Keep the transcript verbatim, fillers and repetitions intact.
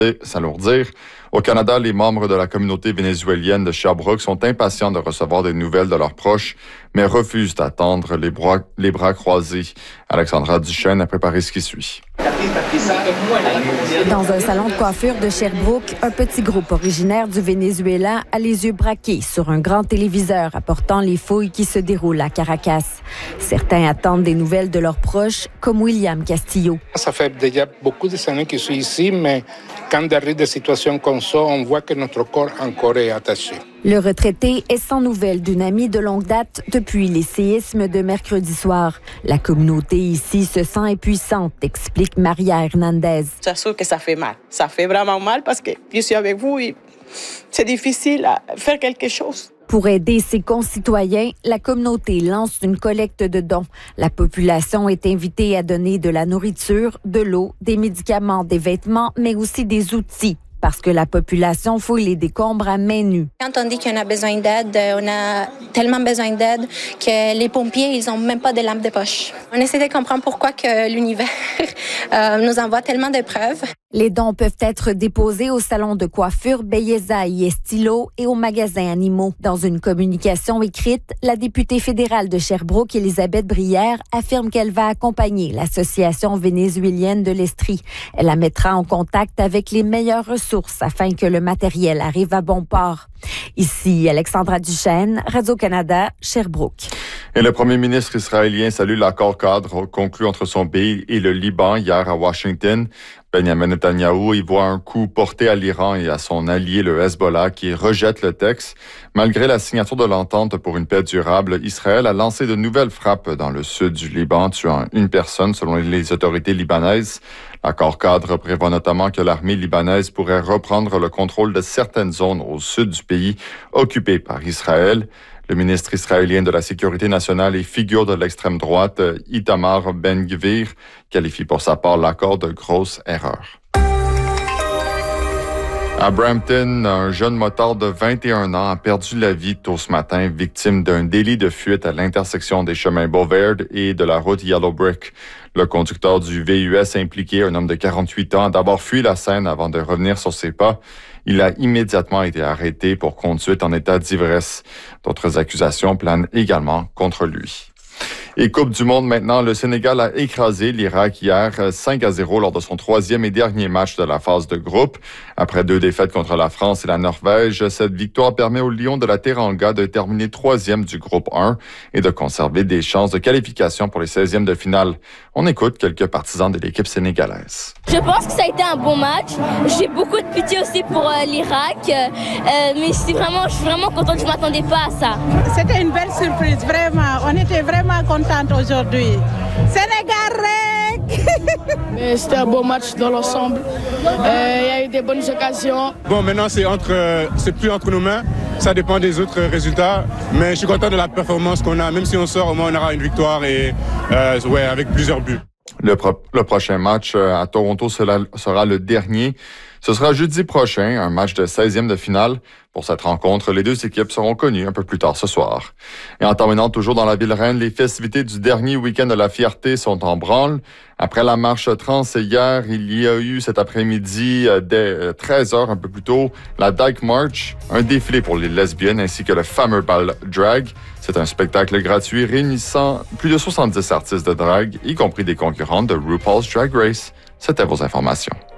s'alourdir. Au Canada, les membres de la communauté vénézuélienne de Sherbrooke sont impatients de recevoir des nouvelles de leurs proches, mais refusent d'attendre les bras, les bras croisés. Alexandra Duchesne a préparé ce qui suit. Dans un salon de coiffure de Sherbrooke, un petit groupe originaire du Venezuela a les yeux braqués sur un grand téléviseur apportant les fouilles qui se déroulent à Caracas. Certains attendent des nouvelles de leurs proches, comme William Castillo. Ça fait déjà beaucoup d'années que je suis ici, mais quand il arrive des situations comme ça, on voit que notre corps encore est attaché. Le retraité est sans nouvelles d'une amie de longue date depuis les séismes de mercredi soir. La communauté ici se sent impuissante, explique Maria Hernandez. C'est sûr que ça fait mal. Ça fait vraiment mal parce que je suis avec vous et c'est difficile à faire quelque chose. Pour aider ses concitoyens, la communauté lance une collecte de dons. La population est invitée à donner de la nourriture, de l'eau, des médicaments, des vêtements, mais aussi des outils. Parce que la population fouille les décombres à main nue. Quand on dit qu'on a besoin d'aide, on a tellement besoin d'aide que les pompiers, ils n'ont même pas de lampes de poche. On essaie de comprendre pourquoi que l'univers euh, nous envoie tellement de preuves. Les dons peuvent être déposés au salon de coiffure Belleza y Estilo et au magasin Animaux. Dans une communication écrite, la députée fédérale de Sherbrooke, Elisabeth Brière, affirme qu'elle va accompagner l'Association vénézuélienne de l'Estrie. Elle la mettra en contact avec les meilleures ressources afin que le matériel arrive à bon port. Ici, Alexandra Duchesne, Radio-Canada, Sherbrooke. Et le premier ministre israélien salue l'accord cadre conclu entre son pays et le Liban hier à Washington. Benjamin Netanyahou y voit un coup porté à l'Iran et à son allié le Hezbollah qui rejette le texte. Malgré la signature de l'entente pour une paix durable, Israël a lancé de nouvelles frappes dans le sud du Liban, tuant une personne selon les autorités libanaises. L'accord cadre prévoit notamment que l'armée libanaise pourrait reprendre le contrôle de certaines zones au sud du pays occupées par Israël. Le ministre israélien de la Sécurité nationale et figure de l'extrême droite, Itamar Ben-Gvir, qualifie pour sa part l'accord de grosse erreur. À Brampton, un jeune motard de vingt et un ans a perdu la vie tôt ce matin, victime d'un délit de fuite à l'intersection des chemins Beauvert et de la route Yellow Brick. Le conducteur du V U S impliqué, un homme de quarante-huit ans, a d'abord fui la scène avant de revenir sur ses pas. Il a immédiatement été arrêté pour conduite en état d'ivresse. D'autres accusations planent également contre lui. Et Coupe du monde maintenant, le Sénégal a écrasé l'Irak hier cinq à zéro lors de son troisième et dernier match de la phase de groupe. Après deux défaites contre la France et la Norvège, cette victoire permet aux Lions de la Teranga de terminer troisième du groupe un et de conserver des chances de qualification pour les seizièmes de finale. On écoute quelques partisans de l'équipe sénégalaise. Je pense que ça a été un bon match. J'ai beaucoup de pitié aussi pour euh, l'Irak, euh, mais c'est vraiment, je suis vraiment contente, je ne m'attendais pas à ça. C'était une belle surprise, vraiment. On était vraiment contente aujourd'hui. Sénégal rec. Mais c'était un beau match dans l'ensemble. Euh, il y a eu des bonnes occasions. Bon, maintenant c'est entre, c'est plus entre nos mains. Ça dépend des autres résultats. Mais je suis content de la performance qu'on a. Même si on sort, au moins on aura une victoire et euh, ouais, avec plusieurs buts. Le, pro- le prochain match à Toronto sera, sera le dernier. Ce sera jeudi prochain, un match de seizième de finale. Pour cette rencontre, les deux équipes seront connues un peu plus tard ce soir. Et en terminant toujours dans la ville reine, les festivités du dernier week-end de la fierté sont en branle. Après la marche trans hier, il y a eu cet après-midi, dès treize heures un peu plus tôt, la Dyke March, un défilé pour les lesbiennes ainsi que le fameux bal drag. C'est un spectacle gratuit réunissant plus de soixante-dix artistes de drag, y compris des concurrentes de RuPaul's Drag Race. C'était vos informations.